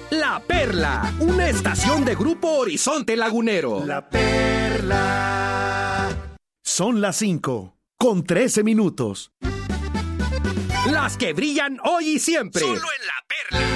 La Perla, una estación de Grupo Horizonte Lagunero. La Perla. Son las 5:13. Las que brillan hoy y siempre. Solo en La Perla.